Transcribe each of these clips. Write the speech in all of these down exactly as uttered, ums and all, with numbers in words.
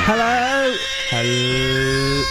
Hello. Hello.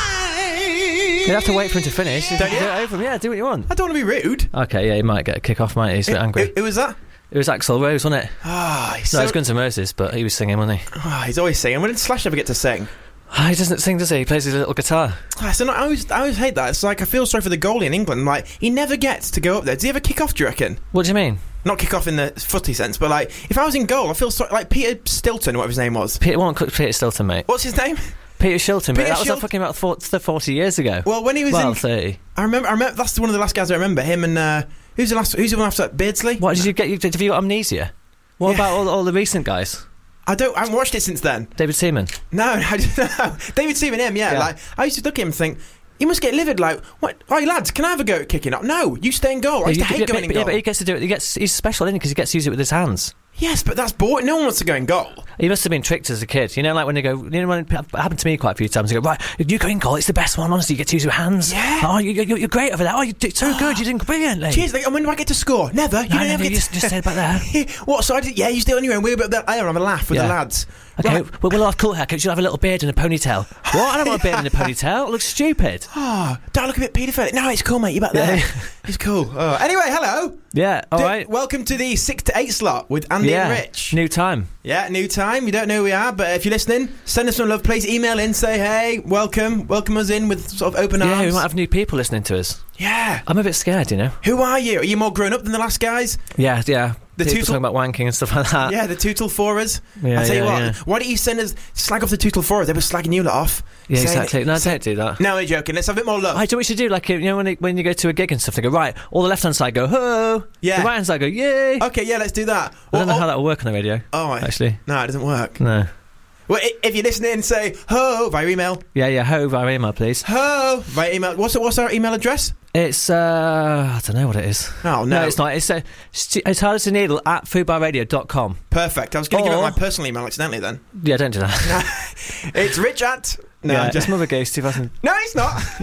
You have to wait for him to finish. Don't you? Do it over him. Yeah, do what you want. I don't want to be rude. Okay, yeah, he might get a kick off, might he? He's a bit angry. Who, who was that? It was Axl Rose, wasn't it? Ah, he's no, so... it was Guns N' Roses, but he was singing, wasn't he? Ah, he's always singing. When did Slash ever get to sing? Oh, he doesn't sing, does he? He plays his little guitar. Ah, so no, I always, I always hate that. It's like I feel sorry for the goalie in England. Like he never gets to go up there. Does he ever kick off? Do you reckon? What do you mean? Not kick off in the footy sense, but like if I was in goal, I feel sorry. Like Peter Stilton, whatever his name was. Peter won't cook Peter Stilton, mate. What's his name? Peter Shilton, but Peter that was Shil- fucking about forty, forty years ago. Well, when he was well, in thirty. I remember. I remember. That's one of the last guys I remember. Him and uh, who's the last? Who's the one after that? Beardsley. What did you get? You, have you got amnesia? What Yeah. about all, all the recent guys? I don't. I haven't watched it since then. David Seaman. No, I don't know. David Seaman, him, yeah, Yeah. Like I used to look at him and think, he must get livid. Like, what? Hey lads, can I have a go at kicking up? No, you stay in goal. I used Yeah, to you- hate but- going in but- goal. Yeah, but he gets to do it. He gets. He's special, isn't he? Because he gets to use it with his hands. Yes, but that's boring. No one wants to go in goal. He must have been tricked as a kid. You know, like when they go. You know, when it happened to me quite a few times. They go, right, if you go in goal, it's the best one. Honestly, you get to use your hands. Yeah. Oh, you, you, you're great over there. Oh, you did so good. You did brilliantly. Cheers. Like, and when do I get to score? Never. You No, don't no, ever you get just, to... just stay back there. What? So I did. Yeah, you still anyway. And we're up there. I have a laugh with Yeah. the lads. Okay, Right. well, we'll have cool haircuts. You'll have a little beard and a ponytail. What? I don't want a beard and a ponytail. It looks stupid. Oh, don't look a bit paedophilic. No, it's cool, mate. You're back there. Yeah. It's cool. Oh. Anyway, hello. Yeah, all D- right. Welcome to the six to eight slot with Andy Yeah, and Rich. new time. Yeah, new time. You don't know who we are, but if you're listening, send us some love. Please email in, say hey, welcome, welcome us in with sort of open Yeah, arms. we might have new people listening to us. Yeah. I'm a bit scared, you know. Who are you? Are you more grown up than the last guys? Yeah, yeah. The People Tootle- talking about wanking and stuff like that. Yeah, the Tootle Forers. Yeah, I tell you yeah, what, yeah. why don't you send us slag off the Tootle Forers? They were slagging you lot off. Yeah, saying- exactly. No, don't do that. No, I'm joking. Let's have a bit more love. I do what we should do, like, you know, when, it, when you go to a gig and stuff, they go, right, all the left-hand side go, ho! Yeah. The right-hand side go, yay! Okay, yeah, let's do that. I don't Or- know how or- that will work on the radio, Oh, actually. No, it doesn't work. No. Well, i- if you're listening, say ho via email. Yeah, yeah, ho via email, please. Ho via email. What's what's our email address? It's, uh, I don't know what it is. Oh, no. No, it's not. It's, uh, st- it's hard as a needle at foodbarradio dot com. Perfect. I was going to give Or- out my personal email accidentally then. Yeah, don't do that. It's Rich at... No, yeah, just... just Mother Goose two thousand. No, it's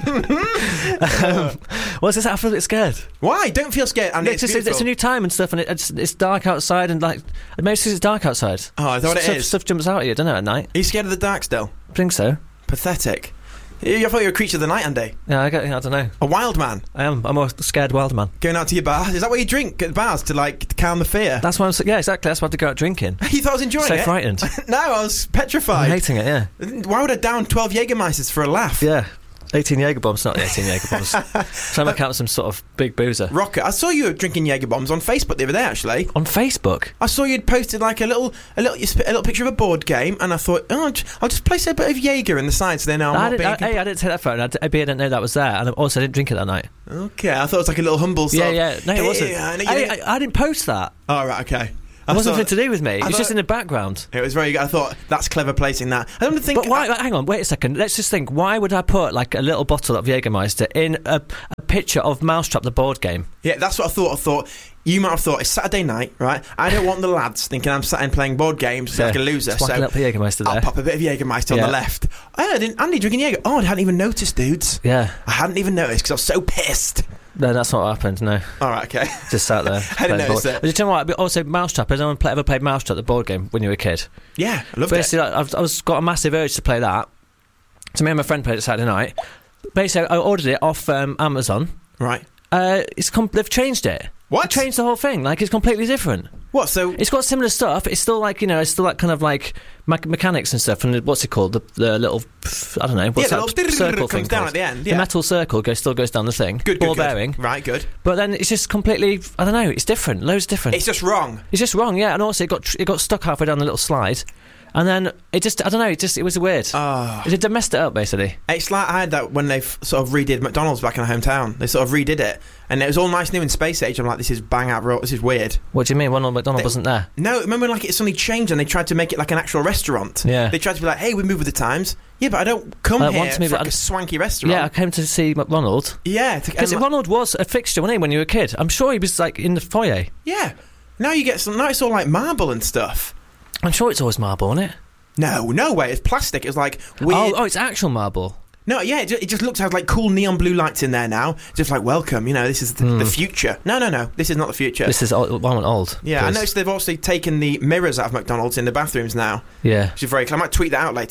not. um, what's this? I feel a bit scared. Why? Don't feel scared. And No, it's, it's, just, it's a new time and stuff, and it, it's, it's dark outside, and like most of it's dark outside. Oh, is that what it stuff, is? Stuff jumps out at you, don't it, at night? Are you scared of the dark still? I think so. Pathetic. I thought you were a creature of the night, Andy. Yeah, I, get, I don't know. A wild man. I am. I'm a scared wild man. Going out to your bar. Is that what you drink at bars to, like, to calm the fear? That's why I'm. So, yeah, exactly. That's why I have to go out drinking. You thought I was enjoying so it? frightened. No, I was I'm petrified. hating it. Yeah. Why would I down twelve Jägermeisters for a laugh? Yeah. eighteen Jaeger bombs, not the eighteen Jaeger bombs. Trying to count some sort of big boozer. Rocket. I saw you drinking Jaeger bombs on Facebook the other day, actually. On Facebook? I saw you'd posted like a little, a little, a little picture of a board game, and I thought, oh, I'll just, I'll just place a bit of Jaeger in the side, so they know I'm I not didn't, being. I, comp- hey, I didn't take that photo. I, d- I didn't know that was there, and also I didn't drink it that night. Okay, I thought it was like a little humble. Sort Yeah, of, yeah. No, it hey, wasn't. I know you I, didn't- I, I didn't post that. Oh, right, okay. It I wasn't thought- anything to do with me. It I was just thought- in the background. It was very good. I thought that's clever placing that. I don't think. But why? I- like, hang on, wait a second. Let's just think. Why would I put like a little bottle of Jägermeister in a, a picture of Mousetrap, the board game? Yeah, that's what I thought. I thought you might have thought it's Saturday night, right? I don't want the lads thinking I'm sat in playing board games Yeah. like a loser. Just So whacking up the Jägermeister there. I'll pop a bit of Jägermeister Yeah. on the left. Oh, I didn't. Andy drinking Jaeger. Oh, I hadn't even noticed, dudes. Yeah. I hadn't even noticed because I was so pissed. No, that's not what happened. No, All right, okay. just sat there. I didn't playing notice board. it. But you tell me what? But also, Mousetrap. Has anyone play, ever played Mousetrap, the board game, when you were a kid? Yeah, I loved Basically, it. like, I've, I was got a massive urge to play that. So me and my friend played it Saturday night. Basically, I ordered it off um, Amazon. Right. Uh, it's com- they've changed it. What? They changed the whole thing. Like, it's completely different. What? So It's got similar stuff. It's still like, you know, it's still like kind of like me- mechanics and stuff. And the- what's it called? The, the little, I don't know. What's Yeah, the that little circle comes thing down called? at the end, The yeah. metal circle goes still goes down the thing. good, good, Ball good. bearing. Right, good. But then it's just completely, I don't know. It's different. Loads different. It's just wrong. It's just wrong, yeah. And also, it got tr- it got stuck halfway down the little slide, and then it just, I don't know. It just, it was weird. Oh. It, they messed it up basically. It's like I had that when they sort of redid McDonald's back in our hometown. They sort of redid it, and it was all nice new in Space Age. I'm like, this is bang out raw. This is weird. What do you mean? Ronald McDonald They- wasn't there? No, remember when, like, it suddenly changed and they tried to make it like an actual restaurant. Yeah. They tried to be like, hey, we move with the times. Yeah, but I don't come I here want to move for it- like a swanky restaurant. Yeah, I came to see McDonald. Yeah. to- Because and, like- Ronald was a fixture, wasn't he, when you were a kid? I'm sure he was like in the foyer. yeah. Now you get some. Now it's all like marble and stuff. I'm sure it's always marble, isn't it? No, no way. It's plastic. It's like weird. Oh, oh, it's actual marble. No, yeah, it just, it just looks like, like cool neon blue lights in there now. Just like, welcome, you know, this is the, Mm. the future. No, no, no, this is not the future. This is old, I want old. yeah, I please. noticed they've also taken the mirrors out of McDonald's in the bathrooms now, Yeah. which is very cool. I might tweet that out later.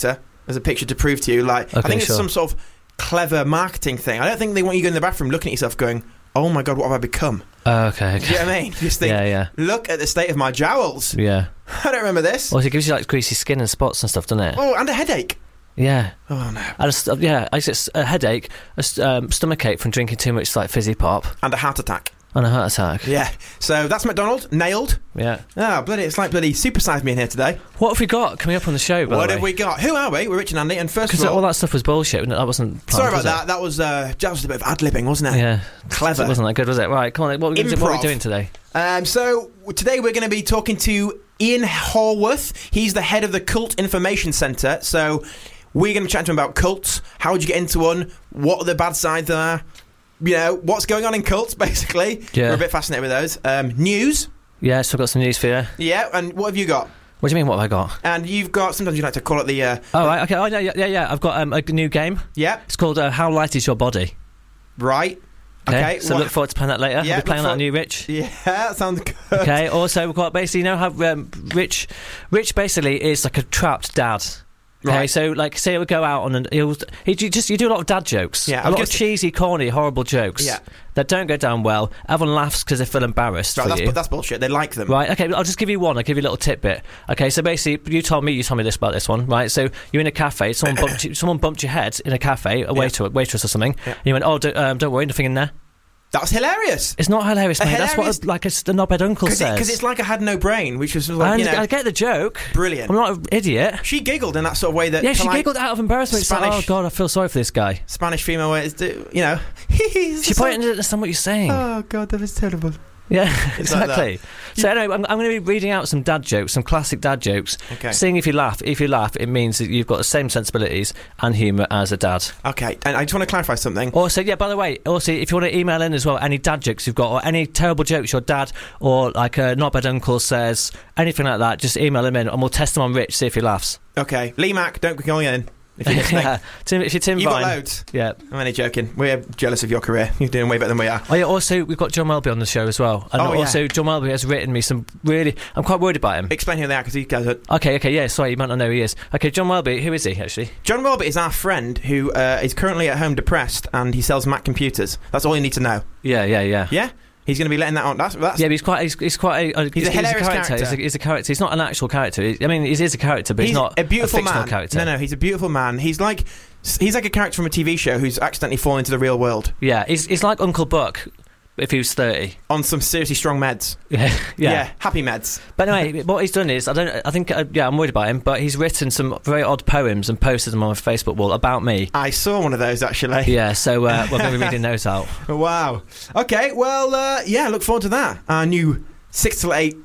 as a picture to prove to you. Like, Okay, I think sure. it's some sort of clever marketing thing. I don't think they want you going in the bathroom looking at yourself going, oh my God, what have I become? Oh, okay, okay. Do you know what I mean? You just think, Yeah, yeah. look at the state of my jowls. Yeah. I don't remember this. Also, it gives you like greasy skin and spots and stuff, doesn't it? Oh, and a headache. Yeah. Oh no. I just, yeah, I just a headache, a st- um, stomach ache from drinking too much like fizzy pop, And a heart attack. and a heart attack. Yeah. So that's McDonald. Nailed. Yeah. Oh, bloody, it's like bloody supersized me in here today. What have we got coming up on the show? By What the have way? we got? Who are we? We're Rich and Andy. And first Because of all, all that stuff was bullshit. That wasn't. Planned, sorry about was it? that. That was, uh, that was a bit of ad-libbing, wasn't it? Yeah. Clever. It wasn't that good, was it? Right, come on. What, are we gonna do- what are we Improv. doing today? Um, so today we're going to be talking to Ian Horworth. He's the head of the Cult Information Centre. So we're going to chat to him about cults. How would you get into one? What the bad sides are? You know, what's going on in cults, basically. Yeah. We're a bit fascinated with those. Um, news. Yeah, so I've got some news for you. Yeah, and what have you got? What do you mean, what have I got? And you've got, sometimes you like to call it the... Uh, Oh, right, okay. Oh, yeah, yeah, yeah, yeah. I've got um, a new game. yeah, It's called uh, How Light Is Your Body? right. Okay. So what- look forward to playing that later. Yeah, We'll be playing look that new Rich. Yeah, that sounds good. Okay, also we've got basically, you know how um, Rich Rich basically is like a trapped dad. Okay, Right. so like say he would go out on and he'll he you just you do a lot of dad jokes. Yeah, I a was lot gonna of say- cheesy, corny, horrible jokes. Yeah. That don't go down well. Everyone laughs because they feel embarrassed Right, for that's, you. bu- that's bullshit. They like them. Right, okay, I'll just give you one. I'll give you a little tidbit. Okay, so basically, you told me, you told me this about this one, right? So you're in a cafe, someone bumped, you, someone bumped your head in a cafe, a waiter, waitress or something, Yeah. and you went, oh, don't, um, don't worry, nothing in there. That was hilarious. It's not hilarious, A mate. That's hilarious- what a, like a, a knobhead uncle Because says. it, it's like I had no brain, which was I, like, you under- know, I get the joke. brilliant. I'm not an idiot. She giggled in that sort of way that Yeah, she polite giggled out of embarrassment. It's like, Spanish- oh, God, I feel sorry for this guy. Spanish female ways do, you know. She probably didn't understand what you're saying. Oh God, that was terrible. Yeah, It's like exactly. So anyway, I'm, I'm going to be reading out some dad jokes, some classic dad jokes. Okay. Seeing if you laugh. If you laugh, it means that you've got the same sensibilities and humour as a dad. Okay, and I just want to clarify something. Also, yeah, by the way, also, if you want to email in as well, any dad jokes you've got, or any terrible jokes your dad or like a not bad uncle says, anything like that, just email him in and we'll test them on Rich, see if he laughs. Okay, Lee Mack, don't be calling in if you're listening. Yeah. Tim, if you're Tim You've Vine. got loads. Yeah. I'm only joking. We're jealous of your career. You're doing way better than we are. Oh yeah, also we've got John Welby on the show as well. And Oh, yeah. also John Welby has written me some really, I'm quite worried about him. Explain who they are, because he goes. Okay, okay, yeah, sorry, you might not know who he is. Okay, John Welby, who is he actually? John Welby is our friend who uh, is currently at home depressed, and he sells Mac computers. That's all you need to know. Yeah, yeah, yeah. Yeah, he's going to be letting that on. That's that's. Yeah, but he's quite. He's, he's quite. A, uh, He's a hilarious character. character. He's a, he's a character. He's not an actual character. He- I mean, he is a character, but he's, he's not a beautiful fictional man. character. No, no, he's a beautiful man. He's like he's like a character from a T V show who's accidentally fallen into the real world Yeah, he's, he's like Uncle Buck if he was thirty. on some seriously strong meds. Yeah, yeah. happy meds. But anyway, what he's done is, I don't. I think. Uh, yeah, I'm worried about him. But he's written some very odd poems and posted them on my Facebook wall about me. I saw one of those actually. Yeah, so uh, we're going to be reading those out. Wow. Okay. Well, uh, yeah. Look forward to that. Our new six till eight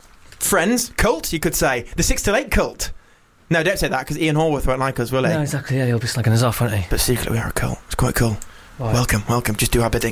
friends cult, you could say, the six till eight cult. No, don't say that, because Ian Horworth won't like us, will he? No, exactly. Yeah, he'll be slagging us off, won't he? But secretly we are a cult. It's quite cool. Right. Welcome, welcome. Just do our bidding.